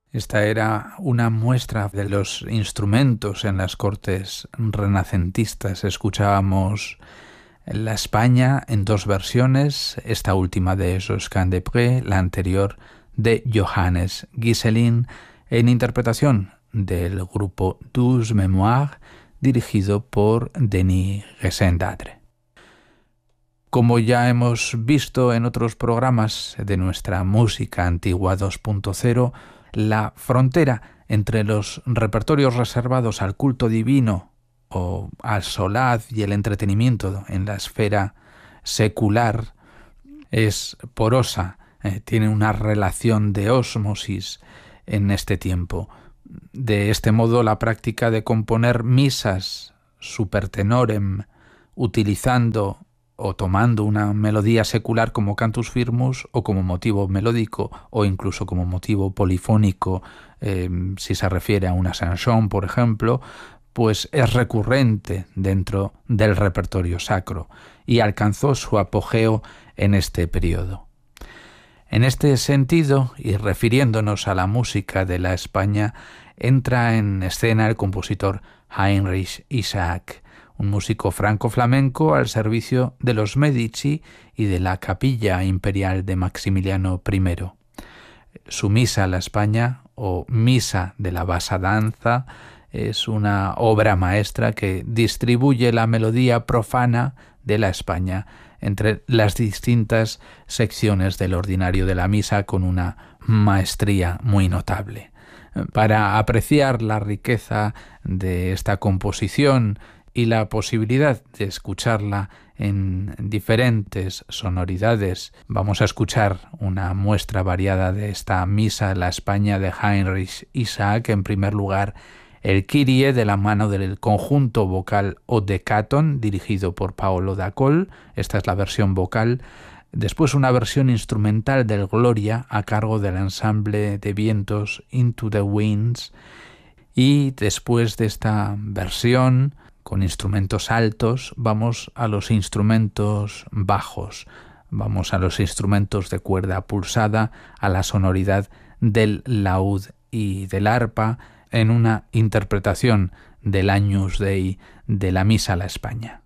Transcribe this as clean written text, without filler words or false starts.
Esta era una muestra de los instrumentos en las cortes renacentistas. Escuchábamos la España en dos versiones, esta última de Josquin des Prez, la anterior de Johannes Gieselin, en interpretación del grupo Douze Mémoires, dirigido por Denis Gesendadre. Como ya hemos visto en otros programas de nuestra música antigua 2.0, la frontera entre los repertorios reservados al culto divino o al solaz y el entretenimiento en la esfera secular es porosa, tiene una relación de ósmosis en este tiempo. De este modo, la práctica de componer misas super tenorem, utilizando o tomando una melodía secular como cantus firmus o como motivo melódico o incluso como motivo polifónico, si se refiere a una chanson, por ejemplo, pues es recurrente dentro del repertorio sacro y alcanzó su apogeo en este periodo. En este sentido, y refiriéndonos a la música de la España, entra en escena el compositor Heinrich Isaac, un músico franco-flamenco al servicio de los Medici y de la capilla imperial de Maximiliano I. Su Misa a la España, o Misa de la Basa Danza, es una obra maestra que distribuye la melodía profana de la España entre las distintas secciones del ordinario de la misa con una maestría muy notable. Para apreciar la riqueza de esta composición y la posibilidad de escucharla en diferentes sonoridades, vamos a escuchar una muestra variada de esta Misa en la España de Heinrich Isaac. En primer lugar, el Kyrie de la mano del conjunto vocal Odecaton, dirigido por Paolo D'Acol. Esta es la versión vocal. Después una versión instrumental del Gloria a cargo del ensamble de vientos Into the Winds. Y después de esta versión con instrumentos altos, vamos a los instrumentos bajos, vamos a los instrumentos de cuerda pulsada, a la sonoridad del laúd y del arpa, en una interpretación del Agnus Dei de la Misa a la España.